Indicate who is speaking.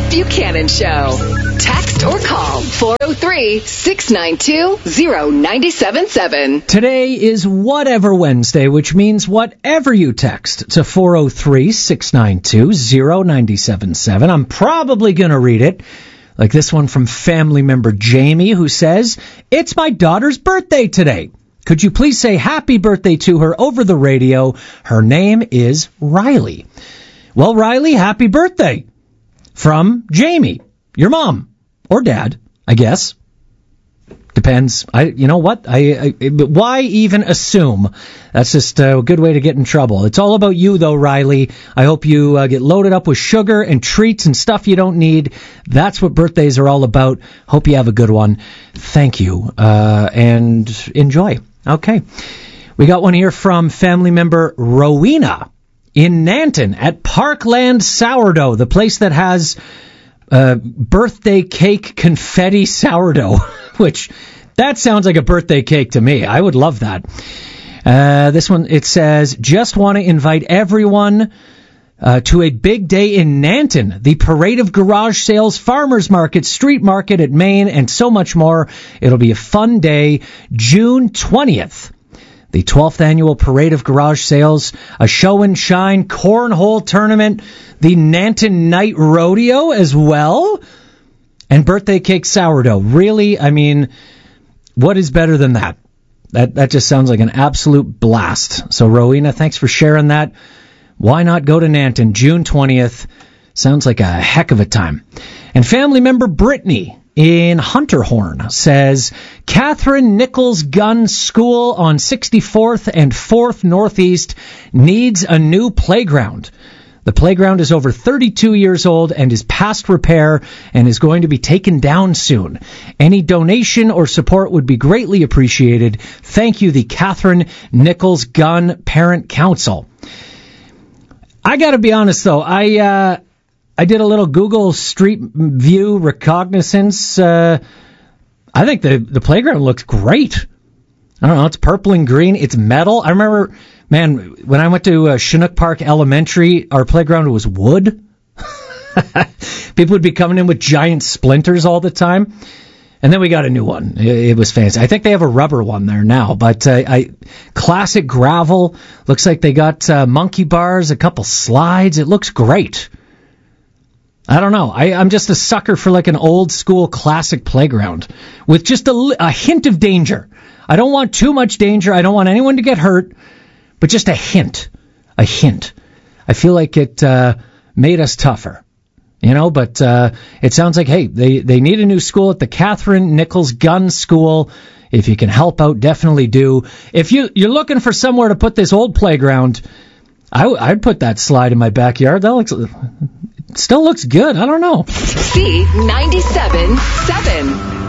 Speaker 1: Buchanan Show. Text or call 403-692-0977.
Speaker 2: Today is Whatever Wednesday, which means whatever you text to 403-692-0977. I'm probably going to read it. Like this one from family member Jamie, who says, "It's my daughter's birthday today. Could you please say happy birthday to her over the radio? Her name is Riley." Well, Riley, happy birthday from Jamie, your mom or dad, I guess. Depends. You know what? Why even assume? That's just a good way to get in trouble. It's all about you, though, Riley. I hope you get loaded up with sugar and treats and stuff you don't need. That's what birthdays are all about. Hope you have a good one. Thank you, and enjoy. Okay. We got one here from family member Rowena in Nanton at Parkland Sourdough, the place that has birthday cake confetti sourdough, which that sounds like a birthday cake to me. I would love that. This one, it says, "Just want to invite everyone to a big day in Nanton, the Parade of Garage Sales, Farmers Market, Street Market at Main, and so much more. It'll be a fun day, June 20th. The 12th Annual Parade of Garage Sales, a show and shine, cornhole tournament, the Nanton Night Rodeo as well, and birthday cake sourdough." Really? I mean, what is better than that? That just sounds like an absolute blast. So, Rowena, thanks for sharing that. Why not go to Nanton, June 20th? Sounds like a heck of a time. And family member Brittany in Hunterhorn says, "Catherine Nichols Gun School on 64th and 4th Northeast needs a new playground. The playground is over 32 years old and is past repair and is going to be taken down soon. Any donation or support would be greatly appreciated. Thank you, the Catherine Nichols Gun Parent Council." I got to be honest, though. I did a little Google Street View reconnaissance. I think the playground looks great. I don't know. It's purple and green. It's metal. I remember, man, when I went to Chinook Park Elementary, our playground was wood. People would be coming in with giant splinters all the time. And then we got a new one. It was fancy. I think they have a rubber one there now. But classic gravel. Looks like they got monkey bars, a couple slides. It looks great. I don't know. I'm just a sucker for like an old school classic playground with just a hint of danger. I don't want too much danger. I don't want anyone to get hurt, but just a hint. A hint. I feel like it made us tougher. You know, but it sounds like, hey, they need a new school at the Catherine Nichols Gun School. If you can help out, definitely do. If you're looking for somewhere to put this old playground, I'd put that slide in my backyard. It still looks good. I don't know.
Speaker 1: C97.7.